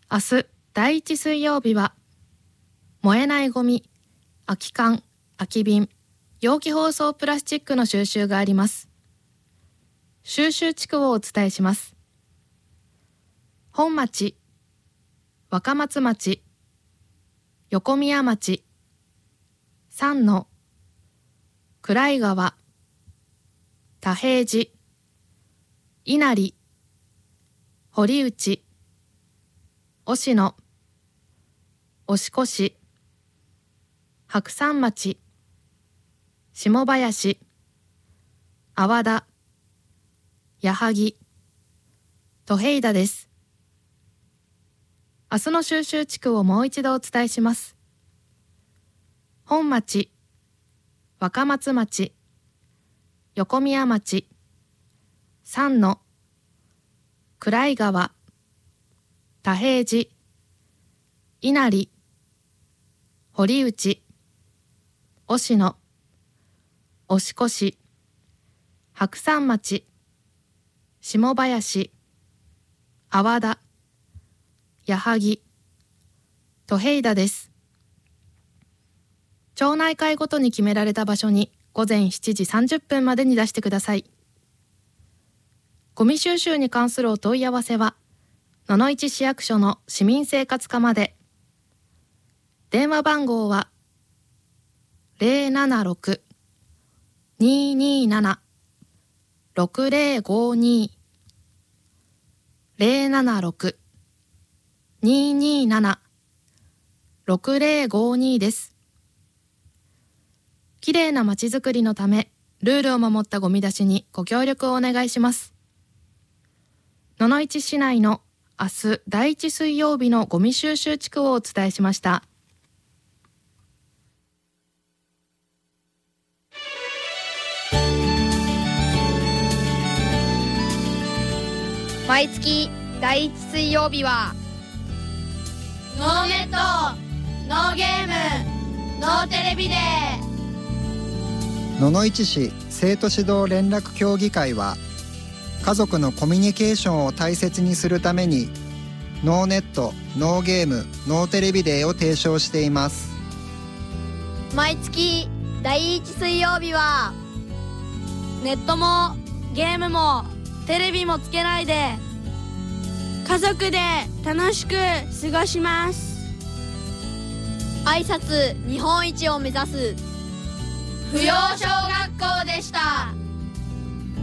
明日第1水曜日は燃えないゴミ、空き缶、空き瓶、容器包装プラスチックの収集があります。収集地区をお伝えします。本町、若松町、横宮町、三野、暗井川、田平寺、稲荷、堀内、忍野、押越、白山町、下林、阿波田、矢作、戸平田です。明日の収集地区をもう一度お伝えします。本町、若松町、横宮町、三野、暗井川、田平寺、稲荷、堀内、忍野、押越、白山町、下林、阿波田、矢作、戸平田です。町内会ごとに決められた場所に午前7時30分までに出してください。ゴミ収集に関するお問い合わせは野々市市役所の市民生活課まで。電話番号は 076-227-6052 076-227-6052 です。きれいなまちづくりのため、ルールを守ったゴミ出しにご協力をお願いします。野々市市内の明日第1水曜日のゴミ収集地区をお伝えしました。 毎月第1水曜日はノーネット、ノーゲーム、ノーテレビデー。 野々市市生徒指導連絡協議会は家族のコミュニケーションを大切にするためにノーネット、ノーゲーム、ノーテレビデーを提唱しています。 毎月第1水曜日はネットもゲームもテレビもつけないで家族で楽しく過ごします。挨拶日本一を目指す不要小学校でした。